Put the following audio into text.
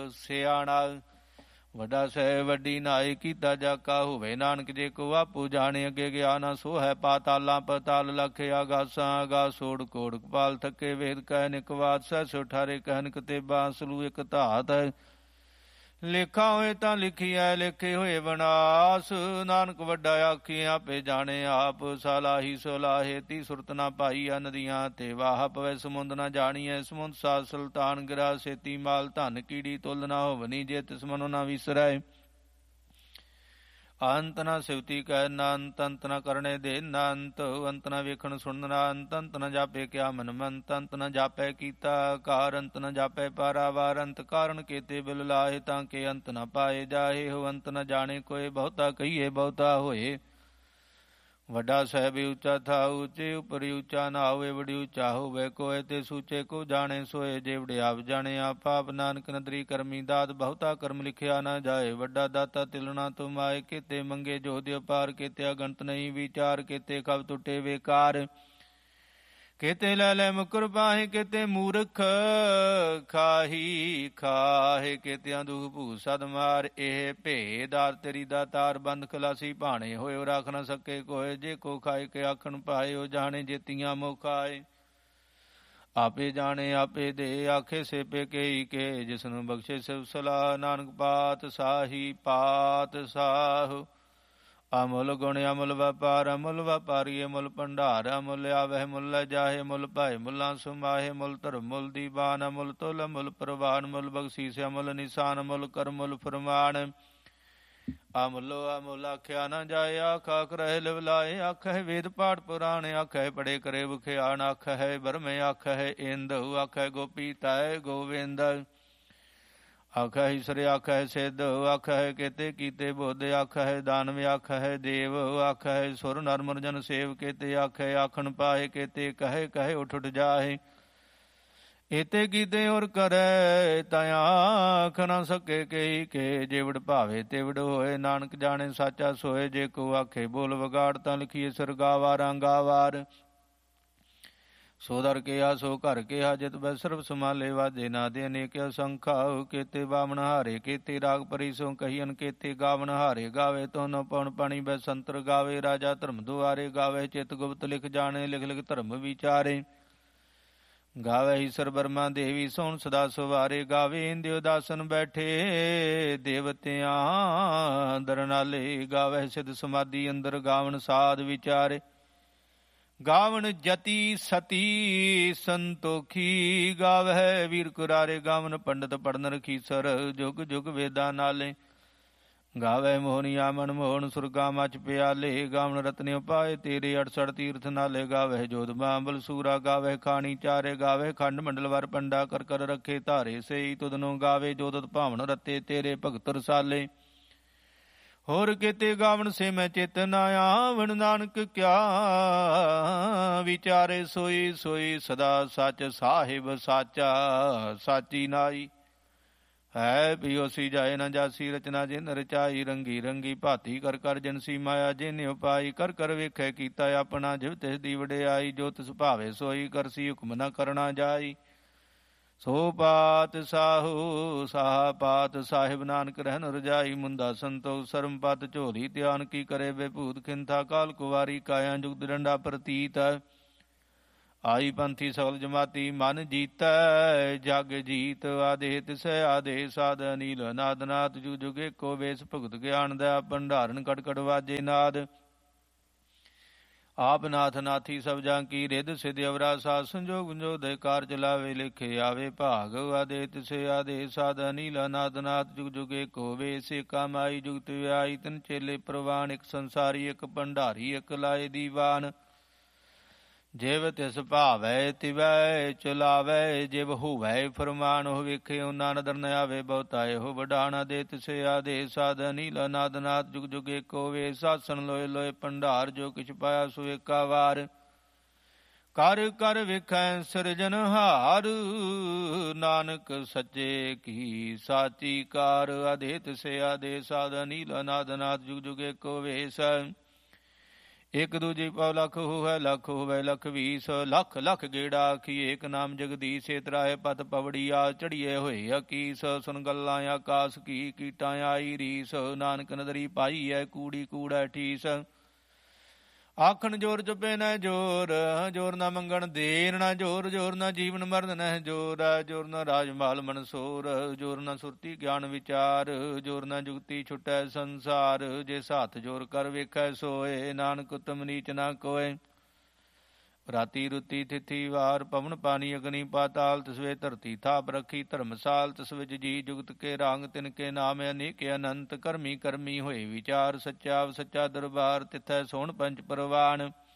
ਸਿਆਣਾ। ਵੱਡਾ ਸਹਿ ਵੱਡੀ ਨਾਏ ਕੀਤਾ ਜਾਕਾ, ਹੋਵੇ ਨਾਨਕ ਜੇ ਕੋ ਆਪੂ ਜਾਣੇ। ਅੱਗੇ ਗਿਆ ਨਾ ਸੋ ਹੈ ਪਾਤਾਲਾਂ ਪਤਾਲ ਲਖ, ਆਗਾਸਾਂ ਆਗਾਸ ਸੋੜ ਕੋੜ ਕਪਾਲ ਥੱਕੇ। ਵੇਦ ਕਹਿ ਨਿਕਵਾਦ ਸਹਿ ਸੋ ਠਾਰੇ, ਕਹਿਨ ਕਤੇਬਾਂ ਸਲੂ ਇੱਕ ਧਾਤ। ਲੇਖਾ ਹੋਏ ਤਾਂ ਲਿਖੀਐ ਲੇਖੇ ਹੋਏ ਵਿਨਾਸ਼, ਨਾਨਕ ਵੱਡਾ ਆਖੀ ਆਪੇ ਜਾਣੇ ਆਪ। ਸਾਲਾਹੀ ਸੋਲਾਹੇ ਤੀ ਸੁਰਤ ਨਾ ਪਾਈ, ਨਦੀਆਂ ਤੇ ਵਾਹ ਪਵੈ ਸਮੁੰਦ ਨਾ ਜਾਣੀਐ। ਸਮੁੰਦ ਸਾਧ ਸੁਲਤਾਨ ਗਿਰਾ, ਸੇਤੀ ਮਾਲ ਧਨ ਕੀੜੀ ਤੁਲ ਨਾ ਹੋਵਨੀ। ਜੇ ਤਿਸ ਮਨੋ ਨਾ ਵਿਸਰੈ, ਅੰਤ ਨਾ ਸਿਵਤੀ ਕਹਿ ਨਾ ਅੰਤ। ਅੰਤ ਨਾ ਕਰਨੇ ਦੇ ਨਾ ਅੰਤ, ਅੰਤ ਨਾ ਵੇਖਣ ਸੁਣਨ ਨਾ ਅੰਤ। ਅੰਤ ਨਾ ਜਾਪੇ ਕਿਆ ਮਨ ਮੰਤ, ਅੰਤ ਨਾ ਜਾਪੈ ਕੀਤਾ ਕਾਰ। ਅੰਤ ਨਾ ਜਾਪੈ ਪਾਰਾਵਾਰ, ਅੰਤ ਕਾਰਨ ਕੀਤੇ ਬਿਲ ਲਾਹੇ। ਤਾਂ ਕੇ ਅੰਤ ਨਾ ਪਾਏ ਜਾਹੇ, ਹੋ ਅੰਤ ਨਾ ਜਾਣੇ ਕੋਏ। ਬਹੁਤਾ ਕਹੀਏ ਬਹੁਤਾ ਹੋਏ, ਵੱਡਾ ਸਾਹਿਬ ਉੱਚਾ ਥਾ। ਉੱਚੇ ਉਪਰ ਉੱਚਾ ਨਾ ਹੋਵੇ, ਬੜੀ ਉੱਚਾ ਹੋਵੇ ਕੋਏ। ਤੇ ਸੂਚੇ ਕੋ ਜਾਣੇ ਸੋਏ, ਜੇ ਵੜੇ ਆਪ ਜਾਣੇ ਆਪ। ਆਪ ਨਾਨਕ ਨਦਰੀ ਕਰਮੀ ਦਾਤ, ਬਹੁਤਾ ਕਰਮ ਲਿਖਿਆ ਨਾ ਜਾਏ। ਵੱਡਾ ਦਾਤਾ ਤਿਲਣਾ ਤੁਮ ਆਏ, ਕੀਤੇ ਮੰਗੇ ਜੋ ਦਿਓ ਪਾਰ। ਕੀਤੇ ਅਗੰਤ ਨਹੀਂ ਵਿਚਾਰ, ਕੀਤੇ ਕਬ ਟੁੱਟੇ ਵੇਕਾਰ। ਕੀਤੇ ਲੈ ਲੈ ਮੁਕਰ ਪਾਹੇ, ਕੀਤੇ ਮੂਰਖ ਖਾਹੀ ਖਾਹੇ। ਕੀਤਿਆਂ ਦੁਖ ਭੂ ਸਦ ਮਾਰ, ਇਹ ਭੇਦਾਰ ਤੇਰੀ ਦਾਤਾਰ। ਬੰਦ ਖਲਾਸੀ ਭਾਣੇ ਹੋਏ, ਰੱਖ ਨਾ ਸਕੇ ਕੋਏ। ਜੇ ਕੋ ਖਾਏ ਕੇ ਆਖਣ ਪਾਏ, ਉਹ ਜਾਣੇ ਜੇਤੀਆਂ ਮੁਖਾਏ। ਆਪੇ ਜਾਣੇ ਆਪੇ ਦੇ, ਆਖੇ ਸੇਪੇ ਕਈ ਕੇ। ਜਿਸਨੂੰ ਬਖਸ਼ੇ ਸਿਵ ਸਲਾਹ, ਨਾਨਕ ਪਾਤ ਸਾਹੀ ਪਾਤ ਸਾਹੁ। ਅਮੁੱਲ ਗੁਣ ਅਮੁੱਲ ਵਪਾਰ, ਅਮੁੱਲ ਵਪਾਰੀ ਅਮੁੱਲ ਭੰਡਾਰ। ਅਮੁੱਲ ਆਵਹਿ ਮੁੱਲ ਜਾਹੇ, ਮੁੱਲ ਭਾਏ ਮੁੱਲਾਂ ਸੁਮਾਹੇ। ਮੁੱਲ ਧਰਮ ਮੁੱਲ ਦੀਵਾਨ, ਅਮੁੱਲ ਤੁਲ ਅਮੁੱਲ ਪ੍ਰਵਾਨ। ਮੁੱਲ ਬਖਸ਼ੀਸ ਅਮੁੱਲ ਨਿਸ਼ਾਨ, ਮੁੱਲ ਕਰ ਮੁੱਲ ਫਰਮਾਨ। ਅਮੁੱਲੋ ਅਮੁੱਲ ਆਖਿਆ ਨਾ ਜਾਏ, ਆਖ ਆਖ ਰਹੇ ਲਿਵਲਾਏ। ਆਖਹਿ ਵੇਦ ਪਾਠ ਪੁਰਾਣ, ਆਖਹਿ ਪੜੇ ਕਰੇ ਬਖਿਆਣ। ਆਖਹਿ ਬਰਮੇ ਆਖਹਿ ਇੰਦ, ਆਖਹਿ ਗੋਪੀ ਤੈ ਗੋਵਿੰਦ। ਆਖਹਿ ਈਸਰ ਆਖਹਿ ਸਿੱਧ, ਆਖਹਿ ਕੀਤੇ ਕੀਤੇ ਬੁੱਧ। ਆਖਹਿ ਦਾਨਵ ਆਖਹਿ ਦੇਵ, ਆਖਹਿ ਸੁਰ ਨਰ ਮੁਰ ਜਨ ਸੇਵ। ਕੀਤੇ ਆਖਹਿ ਆਖਣ ਪਾਏ, ਕੀਤੇ ਕਹੇ ਕਹੇ ਉਠ ਉਠ ਜਾਹੇ। ਏਤੇ ਕੀਤੇ ਔਰ ਕਰੈ, ਤਾਂ ਆਖ ਨਾ ਸਕੇ ਕਈ ਕੇ। ਜਿਵੜ ਭਾਵੇ ਤਿਵੜ ਹੋਏ, ਨਾਨਕ ਜਾਣੇ ਸਾਚਾ ਸੋਏ। ਜੇ ਕੋ ਆਖੇ ਬੋਲ ਵਿਗਾੜ, ਤਾਂ ਲਿਖੀਏ ਸਰਗਾਵਾਰ ਅੰਗਾਵਾਰ। ਸੋ ਦਰ ਕਿਹਾ ਸੋ ਘਰ ਕਿਹਾ, ਜਿਤ ਬੈ ਸਰਬ ਸਮਾਲੇ। ਵਾਜੇ ਨਾਦੇ ਅਨੇਕ ਅਸੰਖਾ, ਕੀਤੇ ਬਾਵਨ ਹਾਰੇ। ਕੀਤੇ ਰਾਗ ਪਰੀ ਸੋ ਕਹੀਅਨ, ਕੀਤੇ ਗਾਵਨ ਹਾਰੇ। ਗਾਵੇ ਤੋ ਨ ਪਉਣ ਪਾਣੀ ਬੈ ਸੰਤਰ ਗਾਵੇ। ਰਾਜਾ ਧਰਮ ਦੁਆਰੇ ਗਾਵੇ, ਚਿਤ ਗੁਪਤ ਲਿਖ ਜਾਣੇ। ਲਿਖ ਲਿਖ ਧਰਮ ਵਿਚਾਰੇ ਗਾਵੇ। ਈਸਰ ਬਰਮਾ ਦੇਵੀ ਸੋਹਣ ਸਦਾ ਸਵਾਰੇ। ਗਾਵੇ ਇੰਦਿਓ ਦਾਸਨ ਬੈਠੇ, ਦੇਵਤਿਆਂ ਦਰਨਾਲੇ। ਗਾਵੇ ਸਿਧ ਸਮਾਧੀ ਅੰਦਰ, ਗਾਵਨ ਸਾਧ ਵਿਚਾਰੇ। ਗਾਵਨ ਜਤੀ ਸਤੀ ਸੰਤੋਖੀ। ਗਾਵਹਿ ਵੀਰ ਕੁਰਾਰੇ, ਗਾਵਨ ਪੰਡਤ ਪੜਨ ਰਖੀਸਰ। ਜੁਗ ਜੁਗ ਵੇਦਾਂ ਨਾਲੇ। ਗਾਵੈ ਮੋਹਨੀਆ ਮਨ ਮੋਹਨ, ਸੁਰਗਾ ਮਚ ਪਿਆਲੇ। ਗਾਵਨ ਰਤਨਿ ਪਾਏ ਤੇਰੇ, 68 ਤੀਰਥ ਨਾਲੇ। ਗਾਵਹਿ ਜੋਧ ਬਾਂਬਲ ਸੂਰਾ, ਗਾਵਹਿ ਖਾਣੀ ਚਾਰੇ। ਗਾਵਹਿ ਖੰਡ ਮੰਡਲ ਵਰ ਪੰਡਾ, ਕਰ ਕਰ ਰੱਖੇ ਧਾਰੇ ਸਈ। ਤੁਧਨੋਂ ਗਾਵੇ ਜੋ ਤੁਧ ਭਾਵਨ ਰਤੇ, ਤੇਰੇ ਭਗਤ ਰਸਾਲੇ। ਹੋਰ ਕੀਤੇ ਗਾਵਨ ਸੇ ਮੈਂ ਚਿਤ ਨਾ ਆਵਣ। ਨਾਨਕ ਕਿਆ ਵਿਚਾਰੇ ਸੋਈ ਸੋਈ। ਸਦਾ ਸੱਚ ਸਾਹਿਬ ਸਾਚਾ, ਸਾਚੀ ਨਾਈ। ਹੈ ਪਿਓਸੀ ਜਾਏ ਨਾ ਜਾਸੀ, ਰਚਨਾ ਜਿਨ ਰਚਾਈ। ਰੰਗੀ ਰੰਗੀ ਭਾਤੀ ਕਰ ਕਰ ਜਨਸੀ ਮਾਇਆ, ਜਿਨ ਉਪਾਈ। ਕਰ ਕਰ ਵੇਖੈ ਕੀਤਾ ਆਪਣਾ, ਜਿਵ ਤਿਸ ਦੀ ਵਡਿਆਈ। ਜੋ ਤਿਸ ਭਾਵੇ ਸੋਈ ਕਰਸੀ, ਹੁਕਮ ਨਾ ਕਰਨਾ ਜਾਈ। ਸੋ ਪਾਤ ਸਾਹੂ ਸਾਹ ਪਾਤ ਸਾਹਿਬ, ਨਾਨਕ ਰਹਿਨ ਰਜਾਈ। ਮੁੰਦਾ ਸੰਤੋਖ ਸਰਮ ਪਤ ਝੋਲੀ, ਧਿਆਨ ਕੀ ਕਰੇ ਬੇਭੂਤ ਖਿੰਥਾ। ਕਾਲ ਕੁਵਾਰੀ ਕਾਇਆ ਜੁਗਤ ਡੰਡਾ ਪ੍ਰਤੀਤ। ਆਈ ਪੰਥੀ ਸਗਲ ਜਮਾਤੀ, ਮਨ ਜੀਤੈ ਜਗ ਜੀਤ। ਆਦੇ ਤਿਸੈ ਆਦੇ ਸਾਧ, ਅਨੀਲ ਨਾਦ ਨਾਥ। ਜੁਗ ਜੁਗ ਏਕੋ ਵੇਸ, ਭੁਗਤ ਗਿਆਨ ਦਾ ਭੰਡਾਰਨ। ਕਟ ਕਟ ਵਾਜੇ ਨਾਦ, ਆਪ ਨਾਥ ਨਾਥੀ ਸਭ ਜਾਂ ਕੀ। ਰਿੱਧ ਸਿਧ ਅਵਰਾ ਸਾਧ, ਸੰਜੋਗ ਸੰਜੋਗ ਦੇ ਕਾਰ ਚਲਾਵੇ। ਲਿਖੇ ਆਵੇ ਭਾਗ, ਆਦੇ ਤਿਸੇ ਆਦੇ ਸਾਧ। ਅਨੀਲ ਨਾਦ ਨਾਥ। ਜੁਗ ਜੁਗ ਏਕੋ ਵੇਸ, ਏਕਾ ਮਾਈ ਜੁਗਤ ਵਿਆਈ। ਤਿਨ ਚੇਲੇ ਪ੍ਰਵਾਨ, ਇੱਕ ਸੰਸਾਰੀ ਇੱਕ ਭੰਡਾਰੀ। ਇੱਕ ਲਾਏ ਦੀਵਾਨ, ਜਿਵ ਤਿਸ ਭਾਵੈ ਤਿਵੈ ਚਲਾਵੈ। ਜਿਵ ਹੋਵੈ ਫਰਮਾਨ, ਉਹ ਵੇਖੇ ਉਹਨਾਂ ਨਦਰ ਨ ਆਵੇ। ਬਹੁਤਾ ਇਹੋ ਵਡਾਣਾ ਦੇ ਤਿਸੇ ਆਦੇ ਸਾਧ। ਅਨੀਲ ਨਾਦ ਨਾਥ। ਜੁਗ ਜੁਗ ਏਕੋ ਵੇਸ, ਆਸਣ ਲੋਏ ਲੋਏ ਭੰਡਾਰ। ਜੋ ਕਿਛ ਪਾਇਆ ਸੋ ਏਕਾ ਵਾਰ। ਕਰ ਕਰ ਵੇਖੈ ਸਿਰਜਨਹਾਰ, ਨਾਨਕ ਸੱਚੇ ਕੀ ਸਾਚੀ ਕਾਰ। ਆਦੇ ਤਿਸੇ ਆਦੇ ਸਾਧ। ਅਨੀਲ ਨਾਦ ਨਾਥ। ਜੁਗ ਜੁਗ ਏਕੋ ਵੇਸ, ਇਕ ਦੂਜੀ ਪਉ ਲਖ ਹੋਵੈ, ਲਖ ਹੋਵੈ ਲਖ 20, ਲਖ ਲਖ ਗੇੜਾ ਆਖੀ ਏਕ ਨਾਮ ਜਗਦੀਸ਼। ਤਰਾਏ ਪਤ ਪਵੜੀਆ ਚੜੀਏ ਹੋਏ ਅਕੀਸ, ਸੁਨ ਗੱਲਾਂ ਆਕਾਸ ਕੀ ਕੀਟਾਂ ਆਈ ਰੀਸ। ਨਾਨਕ ਨਦਰੀ ਪਾਈ ਐ ਕੂੜੀ ਕੂੜੈ ਠੀਸ। ਆਖਣ ਜੋਰ ਚੁਪੇ ਨ ਜੋਰ, ਜੋਰ ਨਾ ਮੰਗਣ ਦੇਨ ਨਾ ਜੋਰ। ਜੋਰ ਨਾ ਜੀਵਨ ਮਰਨ ਨਹਿ ਜੋਰ, ਜੋਰ ਨਾ ਰਾਜ ਮਾਲ ਮਨਸੋਰ। ਜੋਰ ਨਾ ਸੁਰਤੀ ਗਿਆਨ ਵਿਚਾਰ, ਜੋਰ ਨਾ ਜੁਗਤੀ ਛੁਟੈ ਸੰਸਾਰ। ਜੇ ਹੱਥ ਜੋਰ ਕਰ ਵੇਖੈ ਸੋਏ, ਨਾਨਕ ਉਤਮ ਨੀਚ ਨਾ ਕੋਏ। ਰਾਤੀ ਰੁਤੀ ਤਿਥੀ ਵਾਰ, ਪਵਨ ਪਾਣੀ ਅਗਨੀ ਪਾਤਾਲ। ਤਸਵੇ ਧਰਤੀ ਥਾਪ ਰੱਖੀ ਧਰਮਸਾਲ। ਤਸ ਵਿੱਚ ਜੀ ਜੁਗਤ ਕੇ ਰਾਂਗ, ਤਿਨ ਕੇ ਨਾਮ ਅਨੇਕ ਅਨੰਤ। ਕਰਮੀ ਕਰਮੀ ਹੋਏ ਵਿਚਾਰ, ਸੱਚਾ ਸੱਚਾ ਦਰਬਾਰ। ਤਿਥੈ ਸੋਹਣ ਪੰਚ ਪਰਵਾਨ।